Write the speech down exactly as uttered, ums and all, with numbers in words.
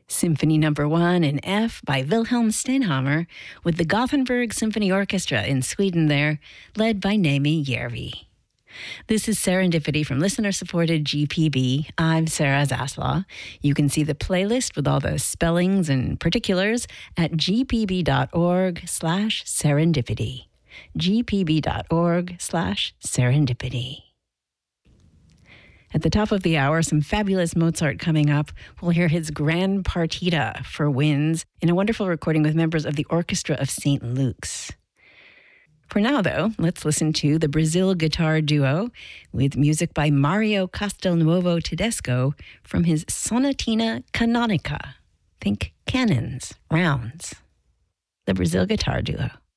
Symphony Number One in F by Wilhelm Stenhammar with the Gothenburg Symphony Orchestra in Sweden there, led by Naomi Järvi. This is Serendipity from listener-supported G P B. I'm Sarah Zaslaw. You can see the playlist with all the spellings and particulars at gpb.org slash serendipity. gpb.org slash serendipity. At the top of the hour, some fabulous Mozart coming up. We'll hear his Grand Partita for winds in a wonderful recording with members of the Orchestra of Saint Luke's. For now, though, let's listen to the Brazil Guitar Duo with music by Mario Castelnuovo Tedesco from his Sonatina Canonica. Think cannons, rounds. The Brazil Guitar Duo.